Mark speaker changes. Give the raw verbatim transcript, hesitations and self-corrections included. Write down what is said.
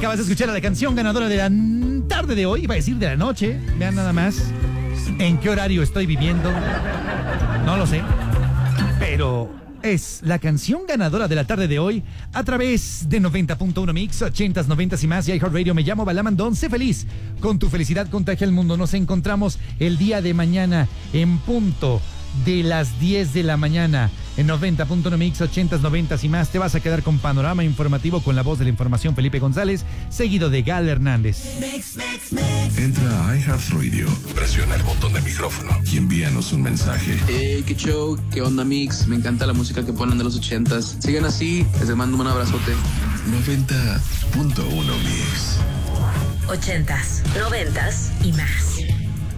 Speaker 1: Acabas de escuchar a la canción ganadora de la tarde de hoy, iba a decir de la noche. Vean nada más en qué horario estoy viviendo. No lo sé, pero es la canción ganadora de la tarde de hoy a través de noventa punto uno Mix, ochentas, noventas y más y iHeartRadio. Me llamo Balamandón. Sé feliz. Con tu felicidad contagia al mundo. Nos encontramos el día de mañana en punto de las diez de la mañana en noventa punto uno Mix, ochentas, noventas y más. Te vas a quedar con panorama informativo con la voz de la información Felipe González, seguido de Gal Hernández.
Speaker 2: Mix, mix, mix. Entra a iHeartRadio, presiona el botón de micrófono y envíanos un mensaje.
Speaker 3: Hey, qué show, qué onda Mix, me encanta la música que ponen de los ochentas. Sigan así, les mando un abrazote.
Speaker 2: noventa punto uno Mix.
Speaker 4: Ochentas, noventas y más.